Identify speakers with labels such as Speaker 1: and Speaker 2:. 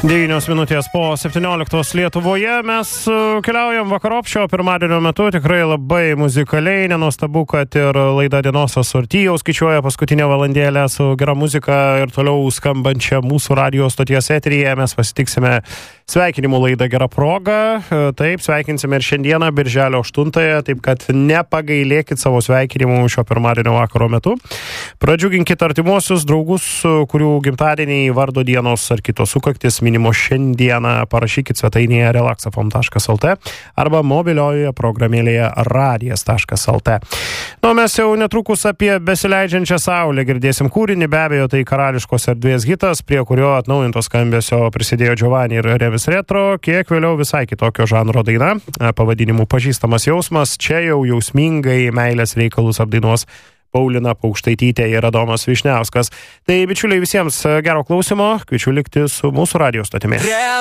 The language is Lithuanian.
Speaker 1: 9 minutės po 17 Lietuvoje mes keliaujam vakarop šio pirmadienio metu, tikrai labai muzikaliai, nenuostabu, kad ir laida Dienos asorty jau skaičiuoja paskutinę valandėlę su gera muzika ir toliau skambančia mūsų radio stoties eteryje. Mes pasitiksime sveikinimų laidą Gera proga, taip, sveikinsime ir šiandieną, birželio 8-ąją, taip kad nepagailėkit savo sveikinimų šio pirmadienio vakaro metu. Pradžiuginkit artimuosius draugus, kurių gimtadieniai, vardo dienos ar kitos sukaktis minimo šiandieną, parašykit svetainėje relaxafm.lt arba mobiliojoje programėlėje radijas.lt. Mes jau netrukus apie besileidžiančią saulę girdėsim kūrinį, be abejo, tai Karališkos erdvės hitas, prie kurio atnaujintos skambesio prisidėjo Giovanni ir Revis Retro, kiek vėliau visai kitokio žanro daina, pavadinimu Pažįstamas jausmas, čia jau jausmingai meilės reikalus apdainuos Paulina Paukštaitytė ir Adomas Vyšniauskas. Tai, bičiuliai, visiems gero klausimo, kviečiu likti su mūsų radio stotimi.